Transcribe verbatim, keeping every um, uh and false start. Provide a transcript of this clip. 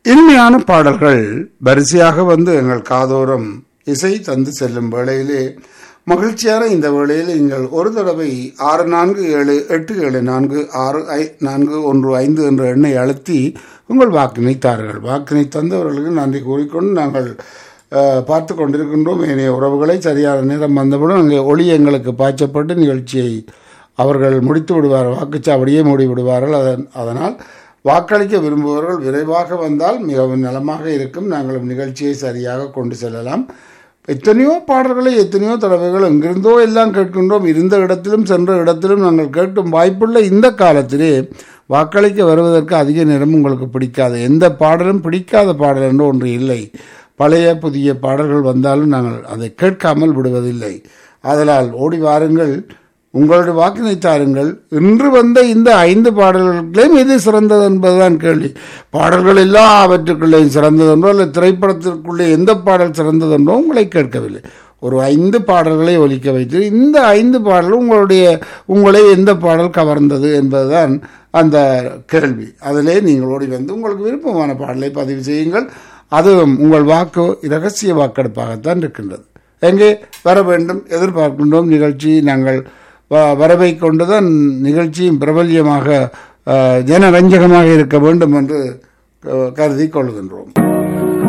இனிமையான பாடல்கள் வரிசையாக வந்து எங்கள் காதோரம் இசை தந்து செல்லும் வேளையிலே மகிழ்ச்சியான இந்த வேளையில் நீங்கள் ஒரு தடவை ஆறு நான்கு ஏழு எட்டு ஏழு நான்கு ஆறு ஐ நான்கு ஒன்று ஐந்து என்ற எண்ணை அழுத்தி உங்கள் வாக்கினை தார்கள். வாக்கினை தந்தவர்களுக்கு நன்றி கூறிக்கொண்டு நாங்கள் பார்த்து கொண்டிருக்கின்றோம். ஏனைய உறவுகளை சரியான நேரம் வந்தவுடன் அங்கே ஒளி எங்களுக்கு பாய்ச்சப்பட்டு நிகழ்ச்சியை அவர்கள் முடித்து விடுவார்கள், வாக்குச்சாவடியே மூடி விடுவார்கள். அதன் அதனால் வாக்களிக்க விரும்புபவர்கள் விரைவாக வந்தால் மிகவும் நலமாக இருக்கும். நாங்கள் நிகழ்ச்சியை சரியாக கொண்டு செல்லலாம். எத்தனையோ பாடல்களை எத்தனையோ தடவைகள் எங்கிருந்தோ எல்லாம் கேட்கின்றோம். இருந்த இடத்திலும் சென்ற இடத்திலும் நாங்கள் கேட்கும் வாய்ப்புள்ள இந்த காலத்திலே வாக்களிக்க வருவதற்கு அதிக நேரம் உங்களுக்கு பிடிக்காது. எந்த பாடலும் பிடிக்காத பாடல் என்று ஒன்று இல்லை. பழைய புதிய பாடல்கள் வந்தாலும் நாங்கள் அதை கேட்காமல் விடுவதில்லை. ஆதலால் ஓடி வாருங்கள், உங்களுடைய வாக்கினை தாருங்கள். இன்று வந்த இந்த ஐந்து பாடல்களையும் எது சிறந்தது என்பதுதான் கேள்வி. பாடல்கள் எல்லாவற்றுக்குள்ளேயும் சிறந்ததென்றோ அல்லது திரைப்படத்திற்குள்ளே எந்த பாடல் சிறந்ததென்றோ உங்களை கேட்கவில்லை. ஒரு ஐந்து பாடல்களை ஒலிக்க வைத்து இந்த ஐந்து பாடலும் உங்களுடைய உங்களை எந்த பாடல் கவர்ந்தது என்பதுதான் அந்த கேள்வி. அதிலே நீங்கள் ஓடி வந்து உங்களுக்கு விருப்பமான பாடலை பதிவு செய்யுங்கள். அதுவும் உங்கள் வாக்கு இரகசிய வாக்கெடுப்பாகத்தான் இருக்கின்றது. எங்கே வர வேண்டும் எதிர்பார்க்கின்றோம். நிகழ்ச்சி நாங்கள் வரவை கொண்டுதான் நிகழ்ச்சியும் பிரபல்யமாக ஜனரஞ்சகமாக இருக்க வேண்டும் என்று கருதி கொள்கின்றோம்.